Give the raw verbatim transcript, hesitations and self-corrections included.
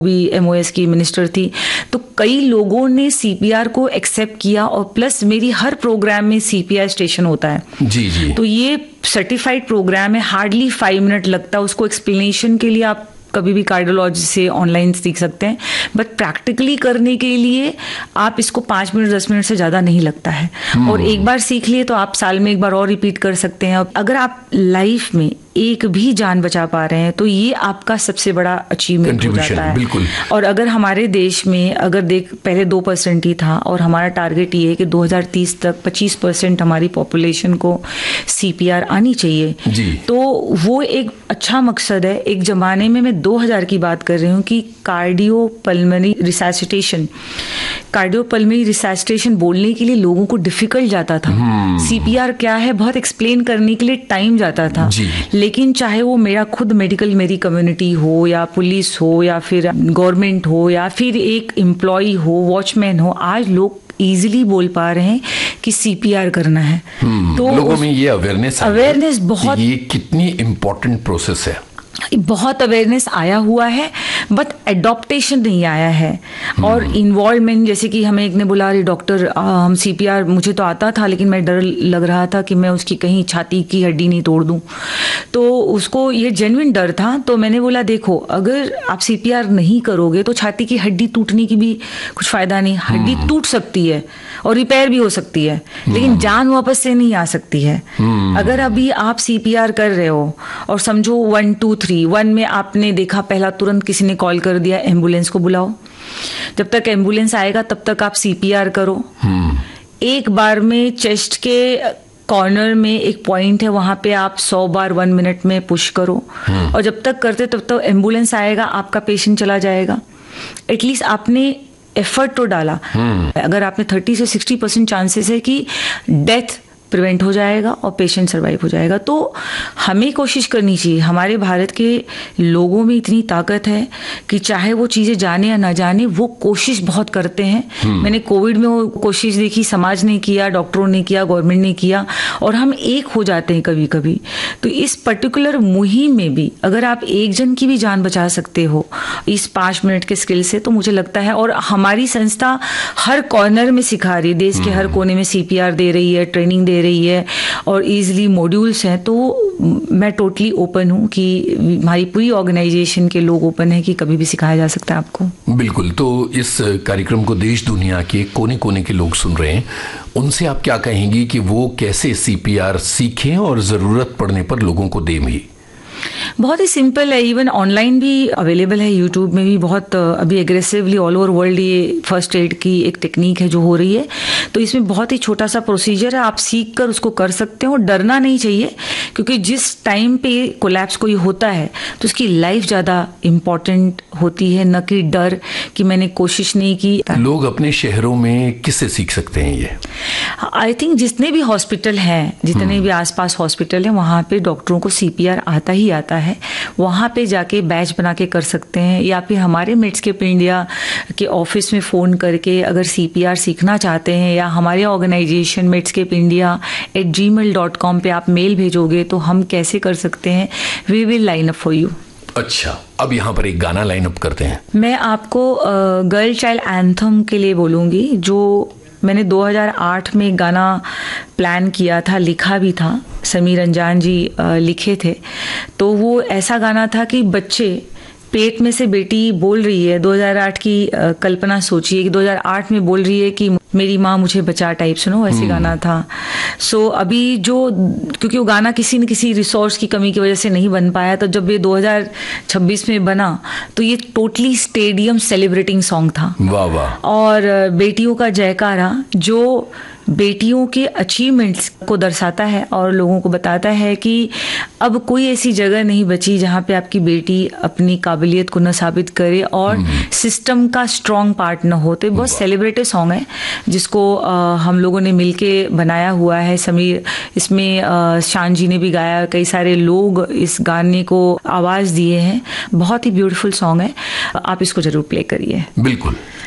भी एमओएस की मिनिस्टर थी, तो कई लोगों ने सीपीआर को एक्सेप्ट किया और प्लस मेरी हर प्रोग्राम में सीपीआर स्टेशन होता है। जी जी। तो ये सर्टिफाइड प्रोग्राम है, हार्डली फाइव मिनट लगता है उसको एक्सप्लेनेशन के लिए। आप कभी भी कार्डियोलॉजी से ऑनलाइन सीख सकते हैं, बट प्रैक्टिकली करने के लिए आप इसको पाँच मिनट दस मिनट से ज़्यादा नहीं लगता है। और एक बार सीख लिए तो आप साल में एक बार और रिपीट कर सकते हैं। अगर आप लाइफ में एक भी जान बचा पा रहे हैं तो ये आपका सबसे बड़ा अचीवमेंट हो जाता है। बिल्कुल। और अगर हमारे देश में अगर देख पहले दो परसेंट ही था और हमारा टारगेट ये है कि दो हज़ार तीस तक पच्चीस परसेंट हमारी पॉपुलेशन को सीपीआर आनी चाहिए जी। तो वो एक अच्छा मकसद है। एक जमाने में मैं दो हज़ार की बात कर रही हूँ कि कार्डियोपल्मोनरी रिसैसिटेशन कार्डियोपल्मोनरी रिसैसिटेशन बोलने के लिए लोगों को डिफिकल्ट जाता था। सीपीआर क्या है बहुत एक्सप्लेन करने के लिए टाइम जाता था। लेकिन चाहे वो मेरा खुद मेडिकल मेरी कम्युनिटी हो या पुलिस हो या फिर गवर्नमेंट हो या फिर एक एम्प्लॉय हो, वॉचमैन हो, आज लोग इजीली बोल पा रहे हैं कि सीपीआर करना है। तो लोगों में ये अवेयरनेस अवेयरनेस बहुत, ये कितनी इम्पोर्टेंट प्रोसेस है, बहुत अवेयरनेस आया हुआ है बट एडॉप्टेशन नहीं आया है। और इन्वॉल्वमेंट, जैसे कि हमें एक ने बोला अरे डॉक्टर हम सीपीआर, मुझे तो आता था लेकिन मैं डर लग रहा था कि मैं उसकी कहीं छाती की हड्डी नहीं तोड़ दूं, तो उसको ये जेन्युइन डर था। तो मैंने बोला देखो अगर आप सीपीआर नहीं करोगे तो छाती की हड्डी टूटने की भी कुछ फायदा नहीं। हड्डी टूट सकती है और रिपेयर भी हो सकती है लेकिन जान वापस से नहीं आ सकती है। अगर अभी आप सीपीआर कर रहे हो और समझो वन टू थ्री वन में आपने देखा पहला, तुरंत किसी ने कॉल कर दिया एम्बुलेंस को बुलाओ, जब तक एम्बुलेंस आएगा तब तक आप सीपीआर करो। एक बार में चेस्ट के कॉर्नर में एक पॉइंट है, वहां पे आप सौ बार वन मिनट में पुश करो और जब तक करते तब तक एम्बुलेंस आएगा, आपका पेशेंट चला जाएगा। एटलीस्ट आपने एफर्ट तो डाला। अगर आपने थर्टी से सिक्सटी परसेंट चांसेस है कि डेथ प्रिवेंट हो जाएगा और पेशेंट सर्वाइव हो जाएगा। तो हमें कोशिश करनी चाहिए। हमारे भारत के लोगों में इतनी ताकत है कि चाहे वो चीज़ें जाने या ना जाने वो कोशिश बहुत करते हैं। मैंने कोविड में वो कोशिश देखी, समाज ने किया, डॉक्टरों ने किया, गवर्नमेंट ने किया और हम एक हो जाते हैं कभी कभी। तो इस पर्टिकुलर मुहिम में भी अगर आप एक जन की भी जान बचा सकते हो इस पाँच मिनट के स्किल से, तो मुझे लगता है, और हमारी संस्था हर कॉर्नर में सिखा रही है, देश के हर कोने में सीपीआर दे रही है, ट्रेनिंग दे रही है और इजीली मॉड्यूल्स हैं। तो मैं टोटली ओपन हूं कि हमारी पूरी ऑर्गेनाइजेशन के लोग ओपन है कि कभी भी सिखाया जा सकता है आपको। बिल्कुल। तो इस कार्यक्रम को देश दुनिया के कोने कोने के लोग सुन रहे हैं, उनसे आप क्या कहेंगी कि वो कैसे सीपीआर सीखें और जरूरत पड़ने पर लोगों को दें भी? बहुत ही सिंपल है, इवन ऑनलाइन भी अवेलेबल है, यूट्यूब में भी बहुत अभी एग्रेसिवली ऑल ओवर वर्ल्ड ये फर्स्ट एड की एक टेक्निक है जो हो रही है। तो इसमें बहुत ही छोटा सा प्रोसीजर है, आप सीख कर उसको कर सकते हो। डरना नहीं चाहिए क्योंकि जिस टाइम पे कोलैप्स कोई होता है तो उसकी लाइफ ज़्यादा इम्पॉर्टेंट होती है, न कि डर कि मैंने कोशिश नहीं की। लोग अपने शहरों में किससे सीख सकते हैं ये? आई थिंक जितने भी हॉस्पिटल हैं, जितने भी आसपास हॉस्पिटल हैं, वहाँ पे डॉक्टरों को सीपीआर आता ही आता है। वहाँ पे जाके बैच बना के कर सकते हैं या फिर हमारे मेडस्केप इंडिया के ऑफिस में फ़ोन करके अगर सीपीआर सीखना चाहते हैं या हमारे organisation Medscape India at ji mail dot com पे आप मेल भेजोगे तो हम कैसे कर सकते हैं, we will line up for you. अच्छा, अब यहाँ पर एक गाना लाइन अप करते हैं। मैं आपको गर्ल चाइल्ड एंथम के लिए बोलूँगी, जो मैंने दो हज़ार आठ में एक गाना प्लान किया था, लिखा भी था, समीर अंजान जी लिखे थे। तो वो ऐसा गाना था कि बच्चे पेट में से बेटी बोल रही है, दो हज़ार आठ की कल्पना सोचिए कि दो हज़ार आठ में बोल रही है कि मेरी माँ मुझे बचा, टाइप सुनो, ऐसे गाना था। सो so, अभी जो, क्योंकि वो गाना किसी न किसी रिसोर्स की कमी की वजह से नहीं बन पाया, तो जब ये दो हज़ार छब्बीस में बना तो ये टोटली स्टेडियम सेलिब्रेटिंग सॉन्ग था। वाह वाह। और बेटियों का जयकारा जो बेटियों के अचीवमेंट्स को दर्शाता है और लोगों को बताता है कि अब कोई ऐसी जगह नहीं बची जहाँ पे आपकी बेटी अपनी काबिलियत को न साबित करे और सिस्टम का स्ट्रॉन्ग पार्ट न हो। तो बहुत सेलिब्रेटेड सॉन्ग है जिसको आ, हम लोगों ने मिलके बनाया हुआ है। समीर, इसमें आ, शान जी ने भी गाया, कई सारे लोग इस गाने को आवाज़ दिए हैं। बहुत ही ब्यूटीफुल सॉन्ग है, आप इसको जरूर प्ले करिए। बिल्कुल।